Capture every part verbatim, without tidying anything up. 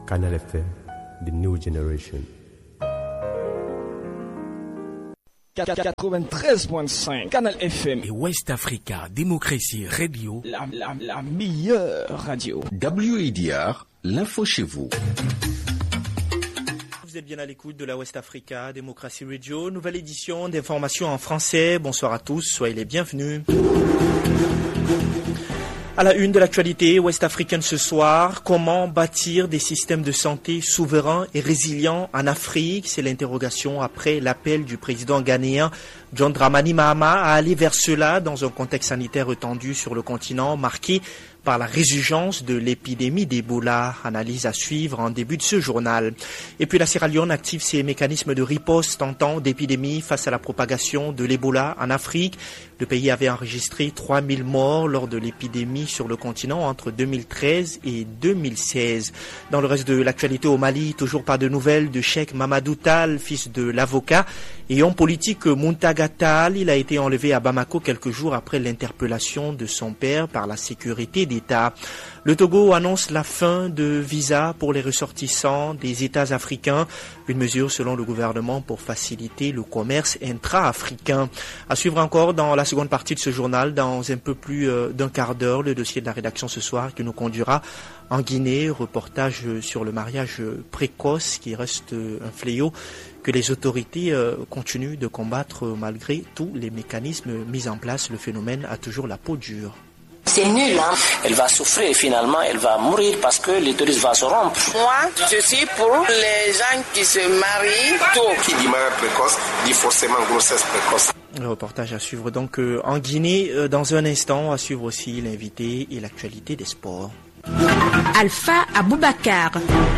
Canal F M, The New Generation. quatre-vingt-treize virgule cinq Canal F M et West Africa Démocratie Radio, la, la, la meilleure radio. W A D R, l'info chez vous. Vous êtes bien à l'écoute de la West Africa Démocratie Radio, nouvelle édition d'informations en français. Bonsoir à tous, soyez les bienvenus. À la une de l'actualité ouest-africaine ce soir, comment bâtir des systèmes de santé souverains et résilients en Afrique? C'est l'interrogation après l'appel du président ghanéen John Dramani Mahama à aller vers cela dans un contexte sanitaire étendu sur le continent marqué par la résurgence de l'épidémie d'Ebola. Analyse à suivre en début de ce journal. Et puis la Sierra Leone active ses mécanismes de riposte en temps d'épidémie face à la propagation de l'Ebola en Afrique. Le pays avait enregistré trois mille morts lors de l'épidémie sur le continent entre deux mille treize et deux mille seize. Dans le reste de l'actualité au Mali, toujours pas de nouvelles de Cheikh Mamadou Tall, fils de l'avocat et homme politique Muntaga Tall. Il a été enlevé à Bamako quelques jours après l'interpellation de son père par la sécurité d'État. Le Togo annonce la fin de visa pour les ressortissants des États africains, une mesure selon le gouvernement pour faciliter le commerce intra-africain. À suivre encore dans la seconde partie de ce journal, dans un peu plus euh, d'un quart d'heure, le dossier de la rédaction ce soir qui nous conduira en Guinée, reportage sur le mariage précoce qui reste un fléau que les autorités euh, continuent de combattre malgré tous les mécanismes mis en place. Le phénomène a toujours la peau dure. C'est nul, hein. Elle va souffrir et finalement elle va mourir parce que l'utérus va se rompre. Moi, je suis pour les gens qui se marient tôt. Qui dit mariage précoce dit forcément grossesse précoce. Le reportage à suivre donc euh, en Guinée. Euh, dans un instant, à suivre aussi l'invité et l'actualité des sports. Alpha Aboubakar.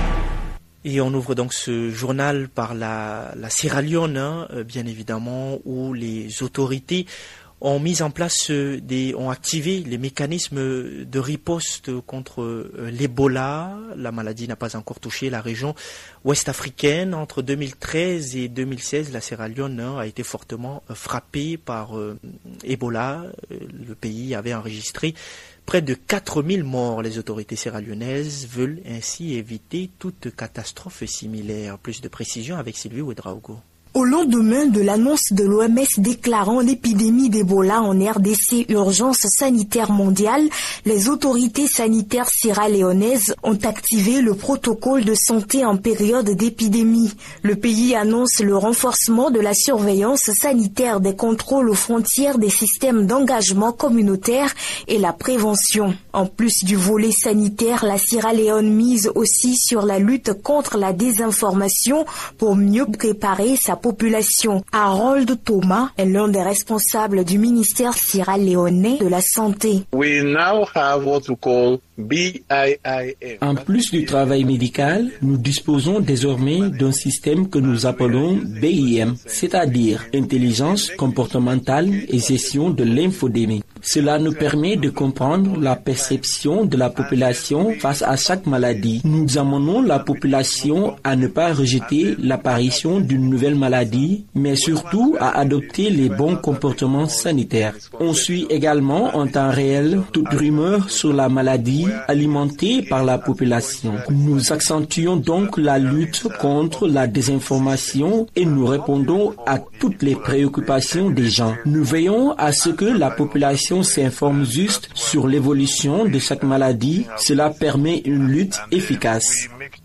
Et on ouvre donc ce journal par la, la Sierra Leone, hein, bien évidemment, où les autorités ont mis en place des, ont activé les mécanismes de riposte contre l'Ebola. La maladie n'a pas encore touché la région ouest africaine. Entre deux mille treize et deux mille seize, la Sierra Leone hein, a été fortement frappée par euh, Ebola. Le pays avait enregistré près de quatre mille morts. Les autorités sierra-léonaises veulent ainsi éviter toute catastrophe similaire. Plus de précisions avec Sylvie Ouedraogo. Au lendemain de l'annonce de l'O M S déclarant l'épidémie d'Ebola en R D C urgence sanitaire mondiale, les autorités sanitaires sierra-léonaises ont activé le protocole de santé en période d'épidémie. Le pays annonce le renforcement de la surveillance sanitaire, des contrôles aux frontières, des systèmes d'engagement communautaire et la prévention. En plus du volet sanitaire, la Sierra Leone mise aussi sur la lutte contre la désinformation pour mieux préparer sa population. Harold Thomas est l'un des responsables du ministère sierra-léonais de la Santé. We now have what we call B I I M. En plus du travail médical, nous disposons désormais d'un système que nous appelons B I M, c'est-à-dire intelligence comportementale et gestion de l'infodémie. Cela nous permet de comprendre la perception de la population face à chaque maladie. Nous amenons la population à ne pas rejeter l'apparition d'une nouvelle maladie, mais surtout à adopter les bons comportements sanitaires. On suit également en temps réel toute rumeur sur la maladie alimentée par la population. Nous accentuons donc la lutte contre la désinformation et nous répondons à toutes les préoccupations des gens. Nous veillons à ce que la population s'informe juste sur l'évolution de chaque maladie. Cela permet une lutte efficace.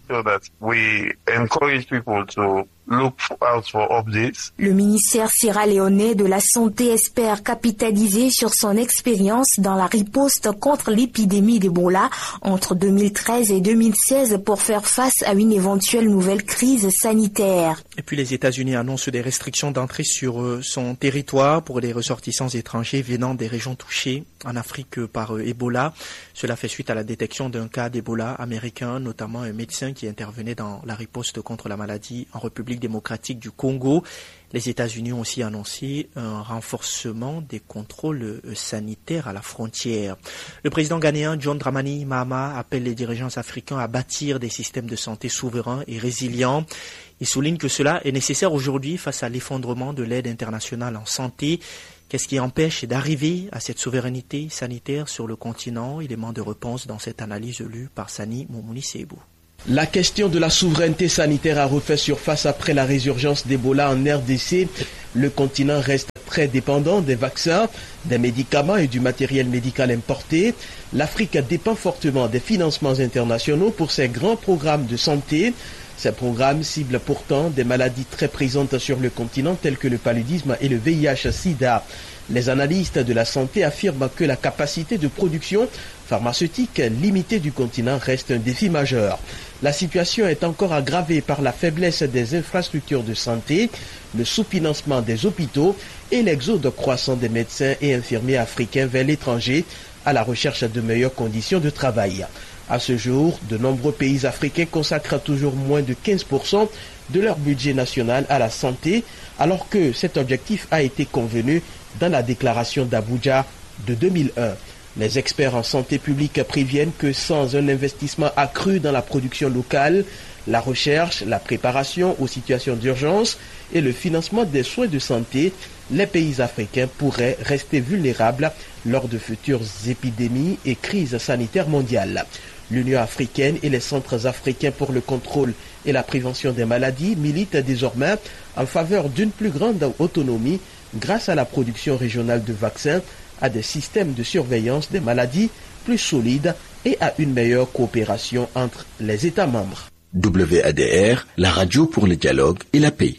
Le ministère sierra-léonais de la Santé espère capitaliser sur son expérience dans la riposte contre l'épidémie d'Ebola entre deux mille treize et deux mille seize pour faire face à une éventuelle nouvelle crise sanitaire. Et puis les États-Unis annoncent des restrictions d'entrée sur son territoire pour les ressortissants étrangers venant des régions touchées en Afrique par Ebola. Cela fait suite à la détection d'un cas d'Ebola américain, notamment un médecin qui intervenait dans la riposte contre la maladie en République démocratique du Congo. Les États-Unis ont aussi annoncé un renforcement des contrôles sanitaires à la frontière. Le président ghanéen John Dramani Mahama appelle les dirigeants africains à bâtir des systèmes de santé souverains et résilients. Il souligne que cela est nécessaire aujourd'hui face à l'effondrement de l'aide internationale en santé. Qu'est-ce qui empêche d'arriver à cette souveraineté sanitaire sur le continent? Élément de réponse dans cette analyse lue par Sani Moumouni Sebou. La question de la souveraineté sanitaire a refait surface après la résurgence d'Ebola en R D C. Le continent reste très dépendant des vaccins, des médicaments et du matériel médical importé. L'Afrique dépend fortement des financements internationaux pour ses grands programmes de santé. Ces programmes ciblent pourtant des maladies très présentes sur le continent telles que le paludisme et le V I H sida. Les analystes de la santé affirment que la capacité de production pharmaceutique limitée du continent reste un défi majeur. La situation est encore aggravée par la faiblesse des infrastructures de santé, le sous-financement des hôpitaux et l'exode croissant des médecins et infirmiers africains vers l'étranger à la recherche de meilleures conditions de travail. À ce jour, de nombreux pays africains consacrent toujours moins de quinze pour cent de leur budget national à la santé, alors que cet objectif a été convenu dans la déclaration d'Abuja de deux mille un. Les experts en santé publique préviennent que sans un investissement accru dans la production locale, la recherche, la préparation aux situations d'urgence et le financement des soins de santé, les pays africains pourraient rester vulnérables lors de futures épidémies et crises sanitaires mondiales. L'Union africaine et les centres africains pour le contrôle et la prévention des maladies militent désormais en faveur d'une plus grande autonomie grâce à la production régionale de vaccins, à des systèmes de surveillance des maladies plus solides et à une meilleure coopération entre les États membres. W A D R, la radio pour le dialogue et la paix.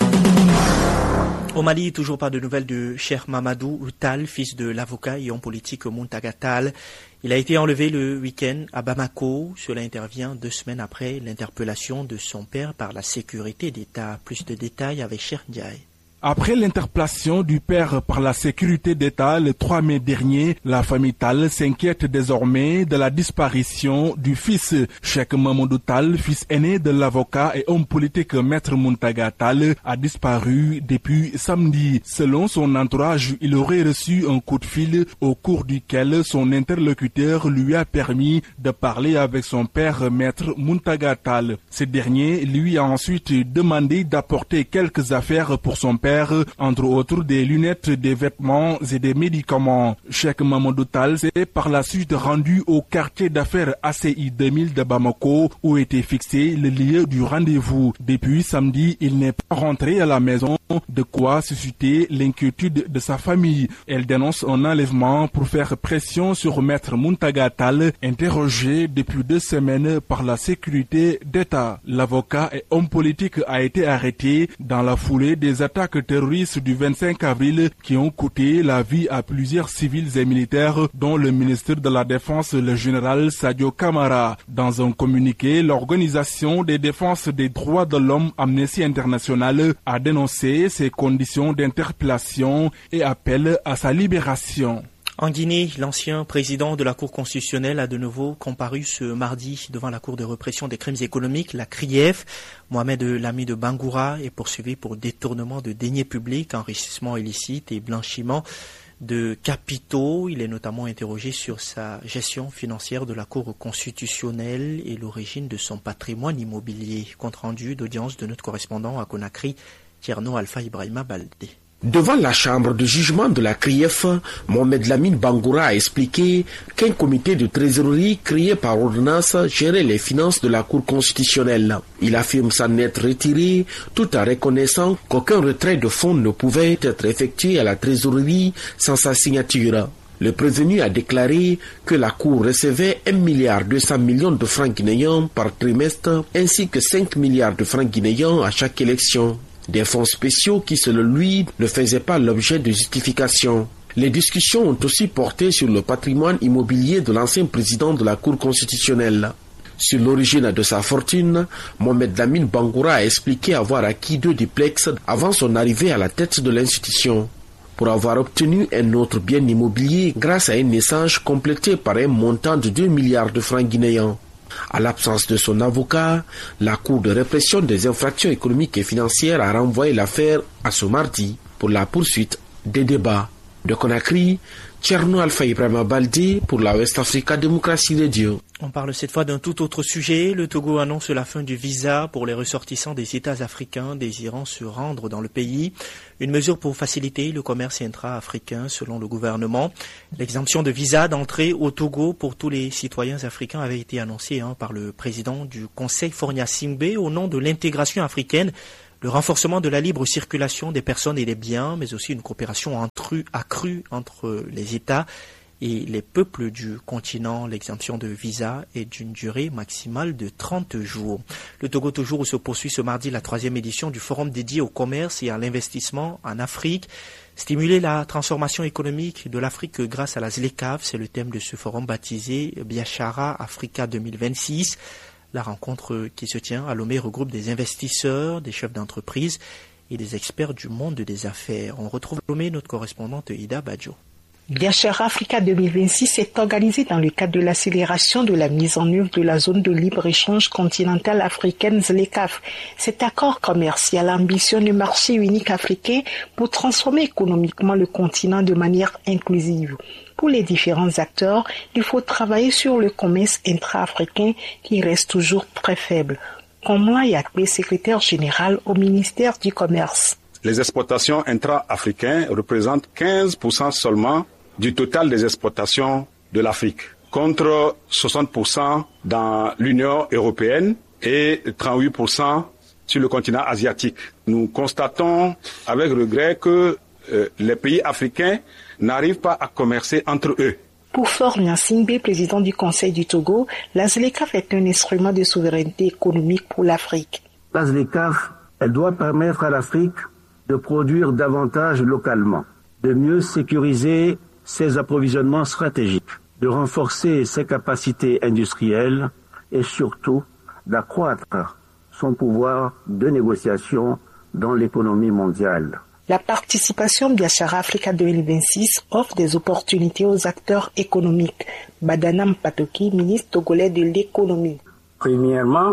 Au Mali, toujours pas de nouvelles de Cheikh Mamadou Tall, fils de l'avocat et homme politique Muntaga Tall. Il a été enlevé le week-end à Bamako. Cela intervient deux semaines après l'interpellation de son père par la sécurité d'État. Plus de détails avec Cheikh Ndiaye. Après l'interpellation du père par la sécurité d'État le trois mai dernier, la famille Tall s'inquiète désormais de la disparition du fils. Cheikh Mamadou Tall, fils aîné de l'avocat et homme politique Maître Muntaga Tall, a disparu depuis samedi. Selon son entourage, il aurait reçu un coup de fil au cours duquel son interlocuteur lui a permis de parler avec son père Maître Muntaga Tall. Ce dernier lui a ensuite demandé d'apporter quelques affaires pour son père, entre autres des lunettes, des vêtements et des médicaments. Cheikh Mamadou Tall s'est par la suite rendu au quartier d'affaires A C I deux mille de Bamako où était fixé le lieu du rendez-vous. Depuis samedi, il n'est pas rentré à la maison, de quoi susciter l'inquiétude de sa famille. Elle dénonce un enlèvement pour faire pression sur Maître Muntaga Tall, interrogé depuis deux semaines par la sécurité d'État. L'avocat et homme politique a été arrêté dans la foulée des attaques terroristes du vingt-cinq avril qui ont coûté la vie à plusieurs civils et militaires, dont le ministre de la Défense, le général Sadio Kamara. Dans un communiqué, l'Organisation des défenses des droits de l'homme Amnesty International a dénoncé ces conditions d'interpellation et appelle à sa libération. En Guinée, l'ancien président de la Cour constitutionnelle a de nouveau comparu ce mardi devant la Cour de répression des crimes économiques, la C R I E F. Mohamed Lamine Bangoura est poursuivi pour détournement de deniers publics, enrichissement illicite et blanchiment de capitaux. Il est notamment interrogé sur sa gestion financière de la Cour constitutionnelle et l'origine de son patrimoine immobilier. Compte rendu d'audience de notre correspondant à Conakry, Tierno Alpha Ibrahima Baldé. Devant la chambre de jugement de la C R I E F, Mohamed Lamine Bangoura a expliqué qu'un comité de trésorerie créé par ordonnance gérait les finances de la Cour constitutionnelle. Il affirme s'en être retiré tout en reconnaissant qu'aucun retrait de fonds ne pouvait être effectué à la trésorerie sans sa signature. Le prévenu a déclaré que la Cour recevait un milliard deux cents millions de francs guinéens par trimestre ainsi que cinq milliards de francs guinéens à chaque élection. Des fonds spéciaux qui, selon lui, ne faisaient pas l'objet de justification. Les discussions ont aussi porté sur le patrimoine immobilier de l'ancien président de la Cour constitutionnelle. Sur l'origine de sa fortune, Mohamed Lamine Bangoura a expliqué avoir acquis deux duplex avant son arrivée à la tête de l'institution. Pour avoir obtenu un autre bien immobilier grâce à un échange complété par un montant de deux milliards de francs guinéens. À l'absence de son avocat, la Cour de répression des infractions économiques et financières a renvoyé l'affaire à ce mardi pour la poursuite des débats. De Conakry, Tcherno Alpha Ibrahima Baldé pour la West Africa Démocratie Radio. On parle cette fois d'un tout autre sujet. Le Togo annonce la fin du visa pour les ressortissants des États africains désirant se rendre dans le pays. Une mesure pour faciliter le commerce intra-africain selon le gouvernement. L'exemption de visa d'entrée au Togo pour tous les citoyens africains avait été annoncée hein, par le président du Conseil Fornia Singbe au nom de l'intégration africaine, le renforcement de la libre circulation des personnes et des biens, mais aussi une coopération accrue entre les États et les peuples du continent. L'exemption de visa est d'une durée maximale de trente jours. Le Togo toujours où se poursuit ce mardi la troisième édition du forum dédié au commerce et à l'investissement en Afrique. Stimuler la transformation économique de l'Afrique grâce à la ZLECAf, c'est le thème de ce forum baptisé Biashara Africa deux mille vingt-six. La rencontre qui se tient à Lomé regroupe des investisseurs, des chefs d'entreprise et des experts du monde des affaires. On retrouve à Lomé notre correspondante Ida Badjo. Biashara Africa deux mille vingt-six est organisé dans le cadre de l'accélération de la mise en œuvre de la zone de libre-échange continentale africaine ZLECAf. Cet accord commercial ambitionne le marché unique africain pour transformer économiquement le continent de manière inclusive. Pour les différents acteurs, il faut travailler sur le commerce intra-africain qui reste toujours très faible. Komla Yakbe, secrétaire général au ministère du Commerce. Les exportations intra-africaines représentent quinze pour cent seulement du total des exportations de l'Afrique, contre soixante pour cent dans l'Union européenne et trente-huit pour cent sur le continent asiatique. Nous constatons avec regret que euh, les pays africains n'arrivent pas à commercer entre eux. Pour Fornia Singbe, président du Conseil du Togo, la ZLECAf est un instrument de souveraineté économique pour l'Afrique. La ZLECAf, elle doit permettre à l'Afrique de produire davantage localement, de mieux sécuriser ses approvisionnements stratégiques, de renforcer ses capacités industrielles et surtout d'accroître son pouvoir de négociation dans l'économie mondiale. La participation Biashara Africa deux mille vingt-six offre des opportunités aux acteurs économiques. Badana Mpatoki, ministre togolais de l'économie. Premièrement,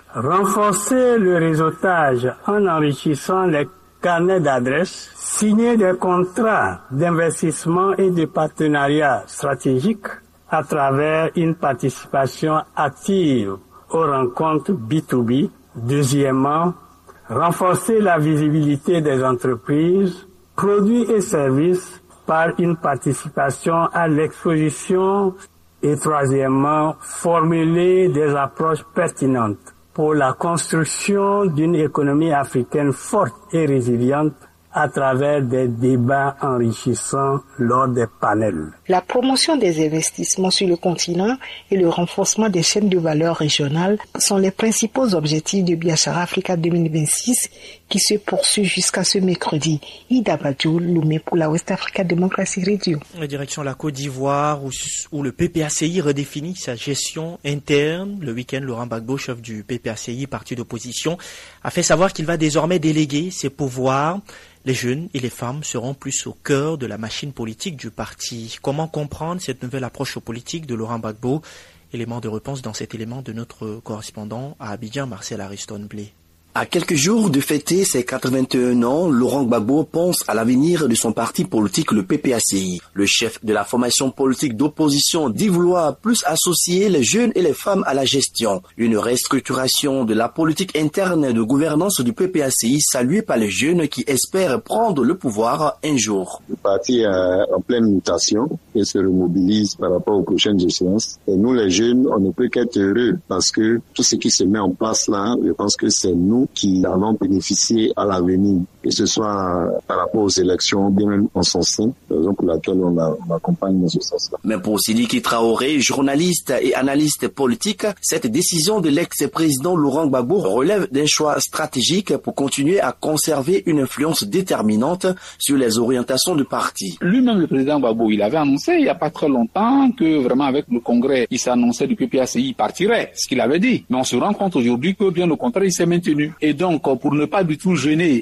renforcer le réseautage en enrichissant les carnets d'adresses, signer des contrats d'investissement et de partenariat stratégiques à travers une participation active aux rencontres B deux B. Deuxièmement, renforcer la visibilité des entreprises, produits et services par une participation à l'exposition. Et troisièmement, formuler des approches pertinentes pour la construction d'une économie africaine forte et résiliente à travers des débats enrichissants lors des panels. La promotion des investissements sur le continent et le renforcement des chaînes de valeur régionales sont les principaux objectifs de Biashara Africa deux mille vingt-six qui se poursuit jusqu'à ce mercredi. Ida Badjo, Lomé pour la West Africa Democracy Radio. La direction de la Côte d'Ivoire où, où le P P A C I redéfinit sa gestion interne. Le week-end, Laurent Gbagbo, chef du P P A C I, parti d'opposition, a fait savoir qu'il va désormais déléguer ses pouvoirs. Les jeunes et les femmes seront plus au cœur de la machine politique du parti. Comment comprendre cette nouvelle approche politique de Laurent Gbagbo? Élément de réponse dans cet élément de notre correspondant à Abidjan, Marcel Ariston-Blé. À quelques jours de fêter ses quatre-vingt-un ans, Laurent Gbagbo pense à l'avenir de son parti politique, le P P A C I. Le chef de la formation politique d'opposition dit vouloir plus associer les jeunes et les femmes à la gestion. Une restructuration de la politique interne de gouvernance du P P A C I saluée par les jeunes qui espèrent prendre le pouvoir un jour. Le parti est en pleine mutation et se remobilise par rapport aux prochaines échéances. Et nous, les jeunes, on ne peut qu'être heureux parce que tout ce qui se met en place là, je pense que c'est nous qui allons bénéficier à l'avenir, que ce soit par rapport aux élections, bien même en son sein, raison pour laquelle on, a, on accompagne dans ce sens-là. Mais pour Sidiki Traoré, journaliste et analyste politique, cette décision de l'ex-président Laurent Gbagbo relève d'un choix stratégique pour continuer à conserver une influence déterminante sur les orientations du parti. Lui-même, le président Gbagbo, il avait annoncé il n'y a pas très longtemps que vraiment avec le congrès, il s'annonçait du P P A C I partirait, ce qu'il avait dit. Mais on se rend compte aujourd'hui que bien au contraire, il s'est maintenu. Et donc, pour ne pas du tout gêner, en fait,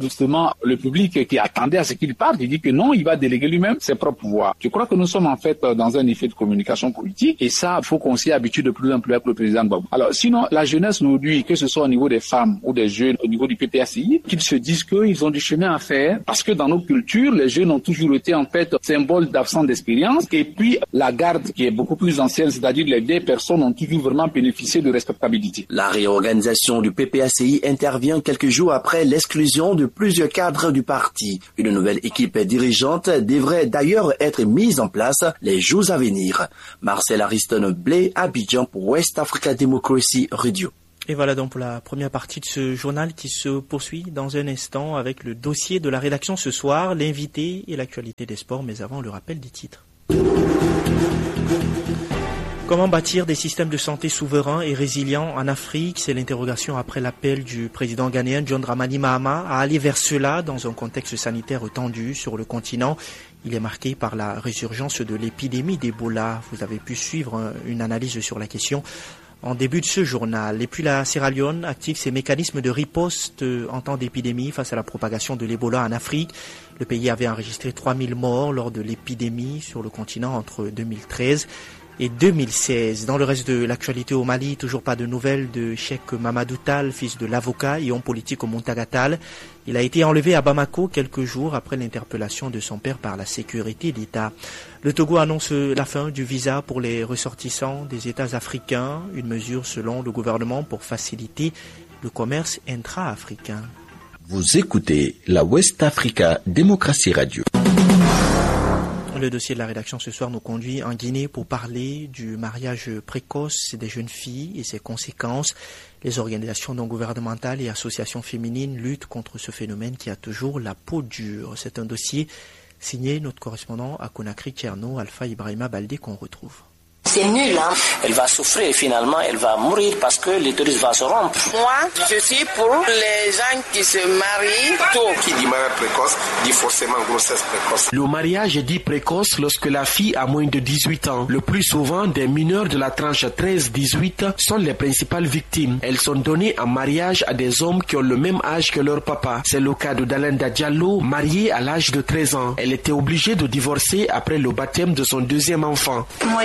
justement le public qui attendait à ce qu'il parte, il dit que non, il va déléguer lui-même ses propres pouvoirs. Je crois que nous sommes en fait dans un effet de communication politique et ça, il faut qu'on s'y habitue de plus en plus avec le président Gbagbo. Alors sinon, la jeunesse nous dit, que ce soit au niveau des femmes ou des jeunes, au niveau du P P A C I, qu'ils se disent qu'ils ont du chemin à faire parce que dans nos cultures, les jeunes ont toujours été en fait symbole d'absence d'expérience et puis la garde qui est beaucoup plus ancienne, c'est-à-dire les vieilles personnes ont toujours vraiment bénéficié de respectabilité. La réorganisation du P P A C I intervient quelques jours après l'exclusion de plusieurs cadres du parti. Une nouvelle équipe dirigeante devrait d'ailleurs être mise en place les jours à venir. Marcel Ariston Blé, Abidjan pour West Africa Democracy Radio. Et voilà donc pour la première partie de ce journal qui se poursuit dans un instant avec le dossier de la rédaction ce soir, l'invité et l'actualité des sports, mais avant le rappel des titres. Comment bâtir des systèmes de santé souverains et résilients en Afrique? C'est l'interrogation après l'appel du président ghanéen John Dramani Mahama à aller vers cela dans un contexte sanitaire tendu sur le continent. Il est marqué par la résurgence de l'épidémie d'Ebola. Vous avez pu suivre une analyse sur la question en début de ce journal. Et puis la Sierra Leone active ses mécanismes de riposte en temps d'épidémie face à la propagation de l'Ebola en Afrique. Le pays avait enregistré trois mille morts lors de l'épidémie sur le continent entre deux mille treize et deux mille seize. Dans le reste de l'actualité au Mali, toujours pas de nouvelles de Cheikh Mamadou Tall, fils de l'avocat et homme politique au Mountaga Tall. Il a été enlevé à Bamako quelques jours après l'interpellation de son père par la sécurité d'État. Le Togo annonce la fin du visa pour les ressortissants des États africains, une mesure selon le gouvernement pour faciliter le commerce intra-africain. Vous écoutez la West Africa Democracy Radio. Le dossier de la rédaction ce soir nous conduit en Guinée pour parler du mariage précoce des jeunes filles et ses conséquences. Les organisations non gouvernementales et associations féminines luttent contre ce phénomène qui a toujours la peau dure. C'est un dossier signé notre correspondant à Conakry, Tcherno, Alpha Ibrahima Baldé, qu'on retrouve. C'est nul, hein. Elle va souffrir et finalement elle va mourir parce que l'utérus va se rompre. Moi, je suis pour les gens qui se marient tôt. Qui dit mariage précoce dit forcément grossesse précoce. Le mariage est dit précoce lorsque la fille a moins de dix-huit ans. Le plus souvent, des mineurs de la tranche treize dix-huit sont les principales victimes. Elles sont données en mariage à des hommes qui ont le même âge que leur papa. C'est le cas de Dalenda Diallo, mariée à l'âge de treize ans. Elle était obligée de divorcer après le baptême de son deuxième enfant.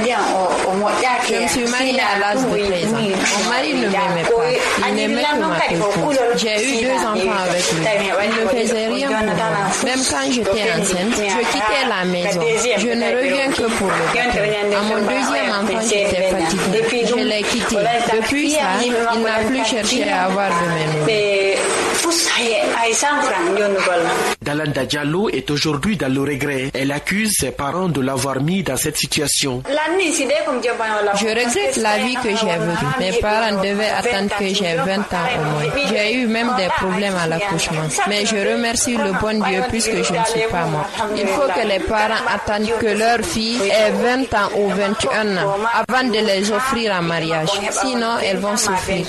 Je me suis mariée à l'âge de treize ans. Mon mari ne m'aimait pas. Il n'aimait que ma culture. J'ai eu deux enfants avec lui. Il ne faisait rien pour moi. Même quand j'étais enceinte, je quittais la maison. Je ne reviens que pour le baptême. À mon deuxième enfant, j'étais fatiguée. Je l'ai quitté. Depuis ça, il n'a plus cherché à avoir de mes nouvelles. Dalanda Diallo est aujourd'hui dans le regret. Elle accuse ses parents de l'avoir mis dans cette situation. Je regrette la vie que j'ai vécue. Mes parents devaient attendre que j'ai vingt ans au moins. J'ai eu même des problèmes à l'accouchement. Mais je remercie le bon Dieu puisque je ne suis pas morte. Il faut que les parents attendent que leur fille ait vingt ans ou vingt et un ans avant de les offrir en mariage. Sinon, elles vont souffrir.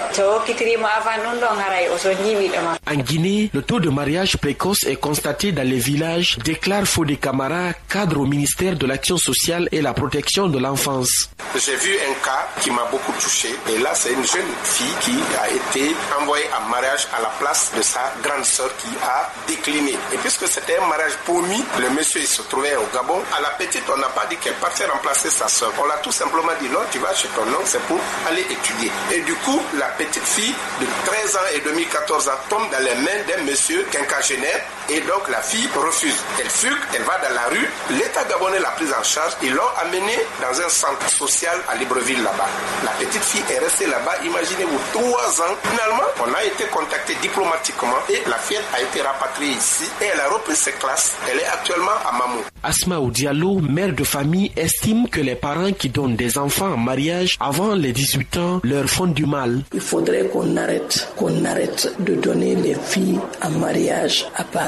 En Guinée, le taux de mariage précoce est constaté dans les villages, déclare Fodé Camara, cadre au ministère de l'Action sociale et la protection de l'enfance. J'ai vu un cas qui m'a beaucoup touché. Et là, c'est une jeune fille qui a été envoyée en mariage à la place de sa grande sœur qui a décliné. Et puisque c'était un mariage promis, le monsieur il se trouvait au Gabon. À la petite, on n'a pas dit qu'elle partait remplacer sa sœur. On l'a tout simplement dit non, tu vas chez ton oncle, c'est pour aller étudier. Et du coup, la petite fille de treize ans et demi, quatorze ans tombe dans les mains d'un monsieur quinquagénaire. Et donc la fille refuse. Elle fugue, elle va dans la rue. L'État gabonais l'a prise en charge. Ils l'ont amenée dans un centre social à Libreville là-bas. La petite fille est restée là-bas, imaginez-vous, trois ans. Finalement, on a été contacté diplomatiquement et la fillette a été rapatriée ici et elle a repris ses classes. Elle est actuellement à Mamou. Asma Diallo, mère de famille, estime que les parents qui donnent des enfants en mariage avant les dix-huit ans leur font du mal. Il faudrait qu'on arrête, qu'on arrête de donner les filles en mariage à pas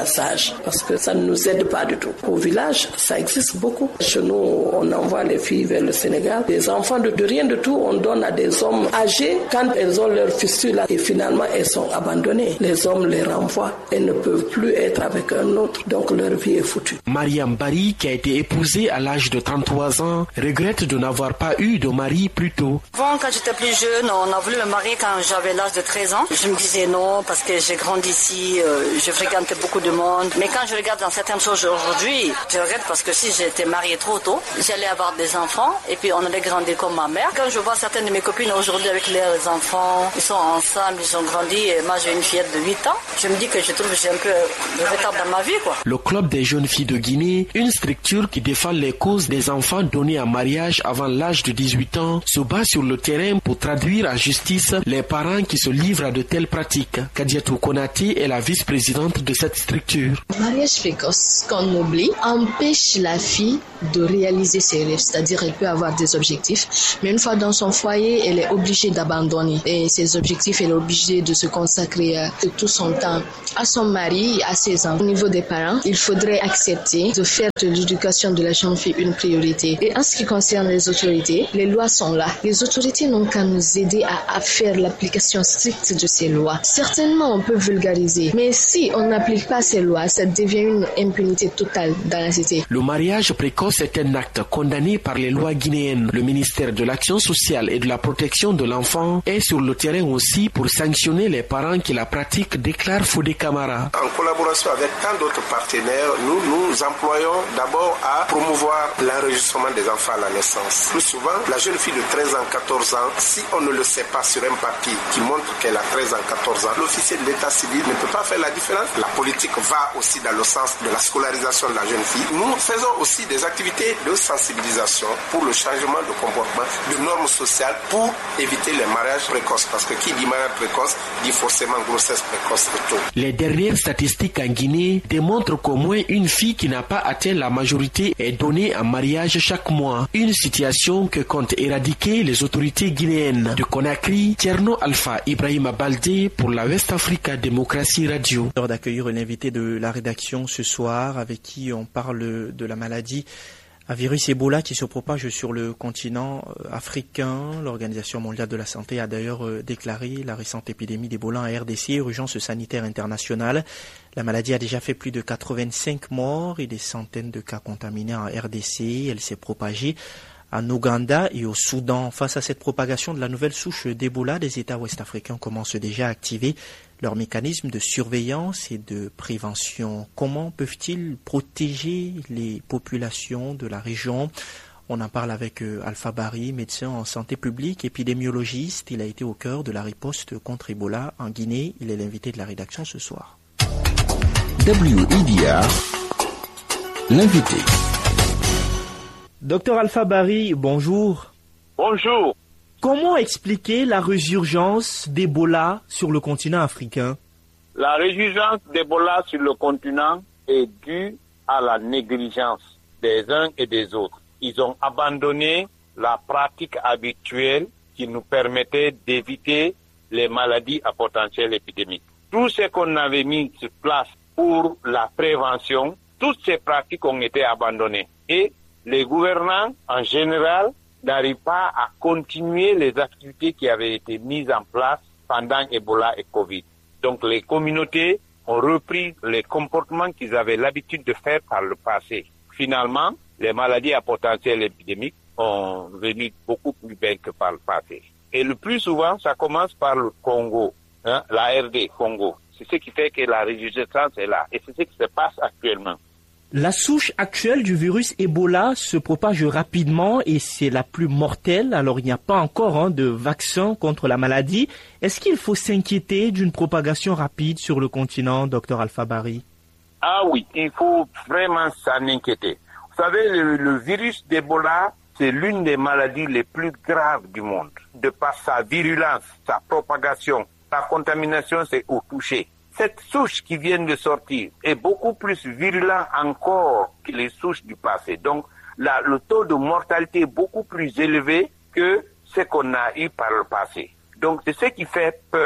sages, parce que ça ne nous aide pas du tout. Au village, ça existe beaucoup. Chez nous, on envoie les filles vers le Sénégal. Les enfants de, de rien de tout, on donne à des hommes âgés quand elles ont leur fistule et finalement elles sont abandonnées. Les hommes les renvoient. Elles ne peuvent plus être avec un autre, donc leur vie est foutue. Mariam Bari, qui a été épousée à l'âge de trente-trois ans, regrette de n'avoir pas eu de mari plus tôt. Avant, quand j'étais plus jeune, on a voulu me marier quand j'avais l'âge de treize ans. Je me disais non, parce que j'ai grandi ici, euh, je fréquentais beaucoup de monde. Mais quand je regarde dans certaines choses aujourd'hui, je regrette parce que si j'étais mariée trop tôt, j'allais avoir des enfants et puis on allait grandir comme ma mère. Quand je vois certaines de mes copines aujourd'hui avec leurs enfants, ils sont ensemble, ils ont grandi et moi j'ai une fillette de huit ans, je me dis que je trouve que j'ai un peu de retard dans ma vie, quoi. Le Club des jeunes filles de Guinée, une structure qui défend les causes des enfants donnés en mariage avant l'âge de dix-huit ans, se bat sur le terrain pour traduire à justice les parents qui se livrent à de telles pratiques. Kadiatou Konati est la vice-présidente de cette structure. Le mariage précoce, qu'on oublie, empêche la fille de réaliser ses rêves, c'est-à-dire elle peut avoir des objectifs, mais une fois dans son foyer, elle est obligée d'abandonner et ses objectifs, elle est obligée de se consacrer euh, tout son temps à son mari, à ses enfants. Au niveau des parents, il faudrait accepter de faire de l'éducation de la jeune fille une priorité. Et en ce qui concerne les autorités, les lois sont là. Les autorités n'ont qu'à nous aider à, à faire l'application stricte de ces lois. Certainement, on peut vulgariser, mais si on n'applique pas ces lois, ça devient une impunité totale dans la cité. Le mariage précoce est un acte condamné par les lois guinéennes. Le ministère de l'Action sociale et de la protection de l'enfant est sur le terrain aussi pour sanctionner les parents qui la pratiquent, déclare Fodé Camara. En collaboration avec tant d'autres partenaires, nous nous employons d'abord à promouvoir l'enregistrement des enfants à la naissance. Plus souvent, la jeune fille de treize ans, quatorze ans, si on ne le sait pas sur un papier qui montre qu'elle a treize ans, quatorze ans, l'officier de l'état civil ne peut pas faire la différence. La politique va aussi dans le sens de la scolarisation de la jeune fille. Nous faisons aussi des activités de sensibilisation pour le changement de comportement, de normes sociales pour éviter les mariages précoces. Parce que qui dit mariage précoce dit forcément grossesse précoce et tout. Les dernières statistiques en Guinée démontrent qu'au moins une fille qui n'a pas atteint la majorité est donnée en mariage chaque mois. Une situation que comptent éradiquer les autorités guinéennes. De Conakry, Tierno Alpha Ibrahima Baldé pour la West Africa Démocratie Radio. L'heure d'accueillir l'invité de la rédaction ce soir avec qui on parle de la maladie à virus Ebola qui se propage sur le continent africain. L'Organisation mondiale de la santé a d'ailleurs déclaré la récente épidémie d'Ebola en R D C urgence sanitaire internationale. La maladie a déjà fait plus de quatre-vingt-cinq morts et des centaines de cas contaminés en R D C. Elle s'est propagée en Ouganda et au Soudan. Face à cette propagation de la nouvelle souche d'Ebola, des États ouest-africains commencent déjà à activer leurs mécanismes de surveillance et de prévention. Comment peuvent-ils protéger les populations de la région? On en parle avec euh, Alpha Bari, médecin en santé publique, épidémiologiste. Il a été au cœur de la riposte contre Ebola en Guinée. Il est l'invité de la rédaction ce soir. W I D R, l'invité. Docteur Alpha Bari, bonjour. Bonjour. Comment expliquer la résurgence d'Ebola sur le continent africain? La résurgence d'Ebola sur le continent est due à la négligence des uns et des autres. Ils ont abandonné la pratique habituelle qui nous permettait d'éviter les maladies à potentiel épidémique. Tout ce qu'on avait mis sur place pour la prévention, toutes ces pratiques ont été abandonnées. Et les gouvernants, en général, n'arrivent pas à continuer les activités qui avaient été mises en place pendant Ebola et Covid. Donc les communautés ont repris les comportements qu'ils avaient l'habitude de faire par le passé. Finalement, les maladies à potentiel épidémique ont venu beaucoup plus bien que par le passé. Et le plus souvent, ça commence par le Congo, hein, la R D, Congo. C'est ce qui fait que la résistance est là. Et c'est ce qui se passe actuellement. La souche actuelle du virus Ebola se propage rapidement et c'est la plus mortelle. Alors il n'y a pas encore hein, de vaccin contre la maladie. Est-ce qu'il faut s'inquiéter d'une propagation rapide sur le continent, docteur Alpha Bari? Ah oui, il faut vraiment s'en inquiéter. Vous savez, le, le virus d'Ebola, c'est l'une des maladies les plus graves du monde. De par sa virulence, sa propagation, sa contamination, c'est au toucher. Cette souche qui vient de sortir est beaucoup plus virulent encore que les souches du passé. Donc, là, le taux de mortalité est beaucoup plus élevé que ce qu'on a eu par le passé. Donc, c'est ce qui fait peur.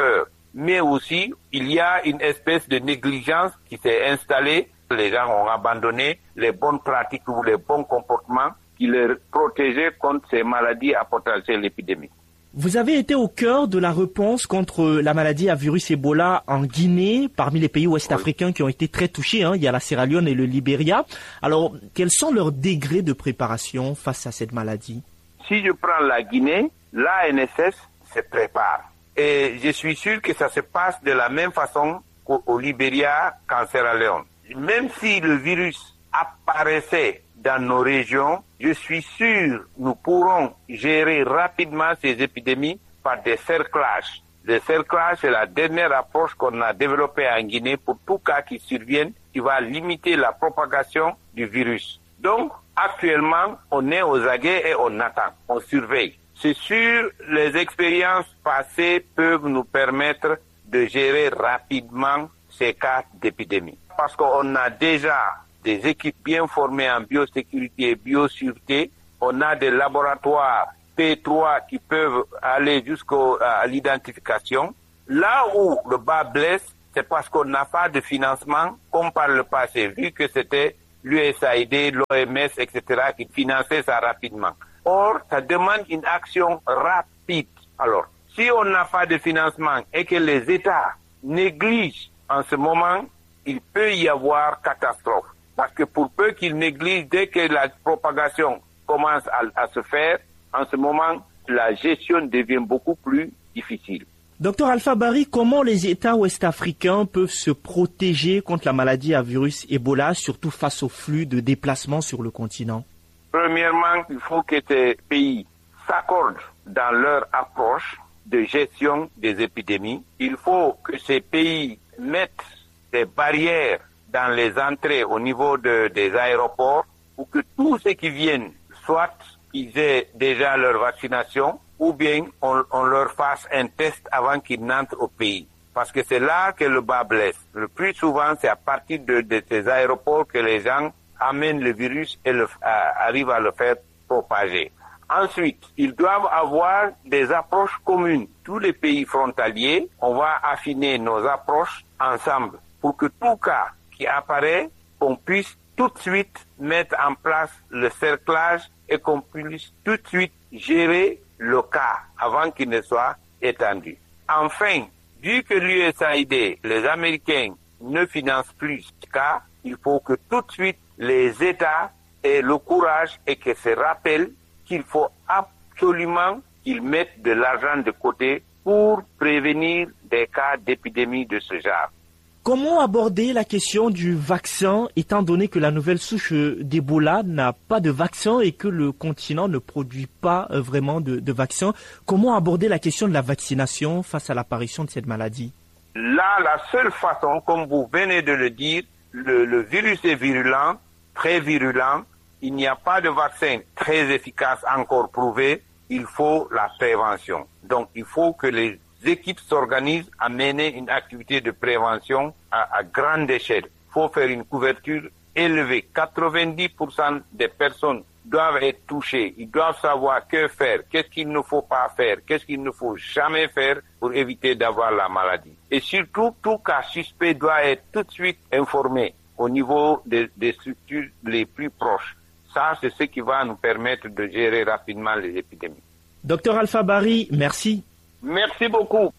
mais aussi il y a une espèce de négligence qui s'est installée. Les gens ont abandonné les bonnes pratiques ou les bons comportements qui les protégeaient contre ces maladies à potentiel épidémique. Vous avez été au cœur de la réponse contre la maladie à virus Ebola en Guinée, parmi les pays ouest-africains oui. qui ont été très touchés. Hein. Il y a la Sierra Leone et le Libéria. Alors, quels sont leurs degrés de préparation face à cette maladie? Si je prends la Guinée, l'A N S S se prépare. Et je suis sûr que ça se passe de la même façon qu'au au Libéria qu'en Sierra Leone. Même si le virus apparaissait dans nos régions, je suis sûr nous pourrons gérer rapidement ces épidémies par des cerclages. Le cerclage, c'est la dernière approche qu'on a développée en Guinée pour tout cas qui survienne, qui va limiter la propagation du virus. Donc, actuellement, on est aux aguets et on attend, on surveille. C'est sûr, les expériences passées peuvent nous permettre de gérer rapidement ces cas d'épidémie. Parce qu'on a déjà des équipes bien formées en biosécurité et biosûreté. On a des laboratoires P trois qui peuvent aller jusqu'à l'identification. Là où le bas blesse, c'est parce qu'on n'a pas de financement comme par le passé, vu que c'était l'U S A I D, l'O M S, et cetera qui finançaient ça rapidement. Or, ça demande une action rapide. Alors, si on n'a pas de financement et que les États négligent en ce moment, il peut y avoir catastrophe. Parce que pour peu qu'ils négligent, dès que la propagation commence à, à se faire, en ce moment, la gestion devient beaucoup plus difficile. Docteur Alpha Barry, comment les États ouest-africains peuvent se protéger contre la maladie à virus Ebola, surtout face au flux de déplacements sur le continent? Premièrement, il faut que ces pays s'accordent dans leur approche de gestion des épidémies. Il faut que ces pays mettent des barrières dans les entrées au niveau de, des aéroports pour que tous ceux qui viennent, soit ils aient déjà leur vaccination ou bien on, on leur fasse un test avant qu'ils n'entrent au pays. Parce que c'est là que le bas blesse. Le plus souvent, c'est à partir de, de ces aéroports que les gens amènent le virus et le, à, arrivent à le faire propager. Ensuite, ils doivent avoir des approches communes. Tous les pays frontaliers, on va affiner nos approches ensemble pour que tout cas qui apparaît, qu'on puisse tout de suite mettre en place le cerclage et qu'on puisse tout de suite gérer le cas avant qu'il ne soit étendu. Enfin, vu que l'U S A I D, les Américains ne financent plus ce cas, il faut que tout de suite les États aient le courage et qu'ils se rappellent qu'il faut absolument qu'ils mettent de l'argent de côté pour prévenir des cas d'épidémie de ce genre. Comment aborder la question du vaccin, étant donné que la nouvelle souche d'Ebola n'a pas de vaccin et que le continent ne produit pas vraiment de, de vaccin? Comment aborder la question de la vaccination face à l'apparition de cette maladie? Là, la seule façon, comme vous venez de le dire, le, le virus est virulent, très virulent. Il n'y a pas de vaccin très efficace encore prouvé. Il faut la prévention. Donc, il faut que les équipes s'organisent à mener une activité de prévention à, à grande échelle. Il faut faire une couverture élevée. quatre-vingt-dix pour cent des personnes doivent être touchées. Ils doivent savoir que faire, qu'est-ce qu'il ne faut pas faire, qu'est-ce qu'il ne faut jamais faire pour éviter d'avoir la maladie. Et surtout, tout cas suspect doit être tout de suite informé au niveau des, des structures les plus proches. Ça, c'est ce qui va nous permettre de gérer rapidement les épidémies. Docteur Alpha Barry, merci. Merci beaucoup.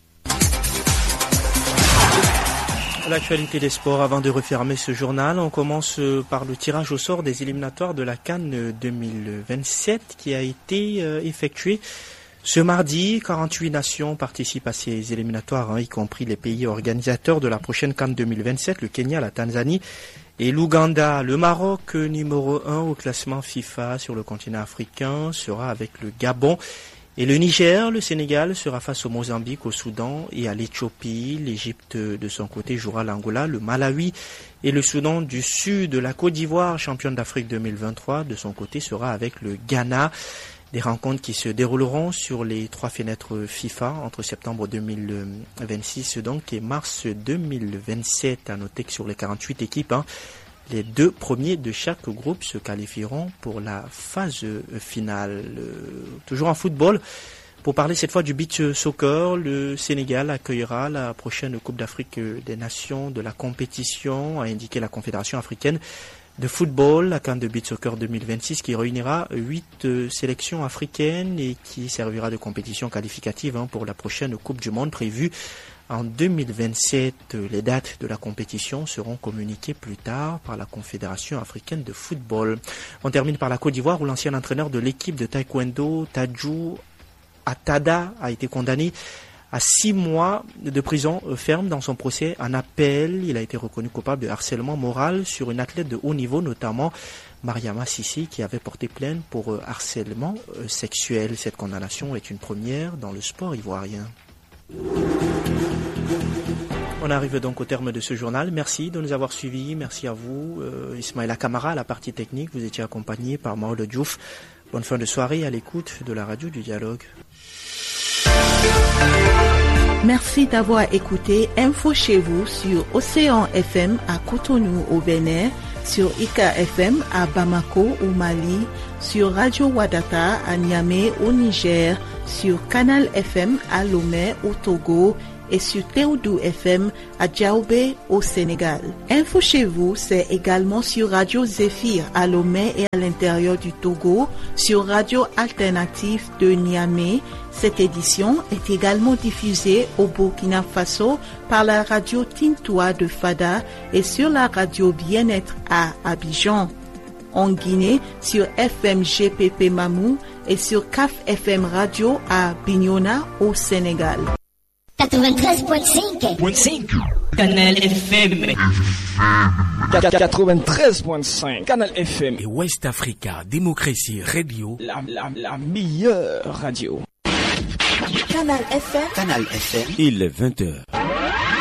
L'actualité des sports, avant de refermer ce journal, on commence par le tirage au sort des éliminatoires de la CAN deux mille vingt-sept qui a été effectué ce mardi. quarante-huit nations participent à ces éliminatoires, hein, y compris les pays organisateurs de la prochaine CAN deux mille vingt-sept, le Kenya, la Tanzanie et l'Ouganda. Le Maroc, numéro un au classement FIFA sur le continent africain, sera avec le Gabon. Et le Niger, le Sénégal sera face au Mozambique, au Soudan et à l'Éthiopie. L'Égypte, de son côté, jouera l'Angola, le Malawi et le Soudan du Sud. La Côte d'Ivoire, championne d'Afrique deux mille vingt-trois, de son côté, sera avec le Ghana. Des rencontres qui se dérouleront sur les trois fenêtres FIFA entre septembre deux mille vingt-six donc et mars deux mille vingt-sept. À noter que sur les quarante-huit équipes, hein, les deux premiers de chaque groupe se qualifieront pour la phase finale. Euh, toujours en football, Pour parler cette fois du beach soccer, le Sénégal accueillera la prochaine Coupe d'Afrique des Nations de la compétition, a indiqué la Confédération africaine de football, la CAN de beach soccer deux mille vingt-six, qui réunira huit sélections africaines et qui servira de compétition qualificative hein, pour la prochaine Coupe du Monde prévue en deux mille vingt-sept. Les dates de la compétition seront communiquées plus tard par la Confédération africaine de football. On termine par la Côte d'Ivoire où l'ancien entraîneur de l'équipe de taekwondo, Tadjou Atada, a été condamné à six mois de prison ferme dans son procès en appel. Il a été reconnu coupable de harcèlement moral sur une athlète de haut niveau, notamment Mariama Sissi, qui avait porté plainte pour harcèlement sexuel. Cette condamnation est une première dans le sport ivoirien. On arrive donc au terme de ce journal. Merci de nous avoir suivis. Merci à vous. Euh, Ismaïla Kamara à la partie technique. Vous étiez accompagné par Maodo Diouf. Bonne fin de soirée à l'écoute de la radio du dialogue. Merci d'avoir écouté Info chez vous sur Océan F M à Cotonou au Bénin, sur Ika F M à Bamako au Mali, sur Radio Wadata à Niamey au Niger, sur Canal F M à Lomé au Togo et sur Théodou F M à Djaoubé au Sénégal. Info chez vous, c'est également sur Radio Zéphir à Lomé et à l'intérieur du Togo, sur Radio Alternative de Niamey. Cette édition est également diffusée au Burkina Faso par la radio Tintoua de Fada et sur la radio Bien-être à Abidjan. En Guinée, sur F M G P P Mamou et sur C A F F M Radio à Bignona au Sénégal. quatre-vingt-treize virgule cinq Canal F M. quatre-vingt-treize virgule cinq Canal F M. Et West Africa Démocratie Radio. La, la, la meilleure radio. Canal F M. Canal F M. Il est vingt heures.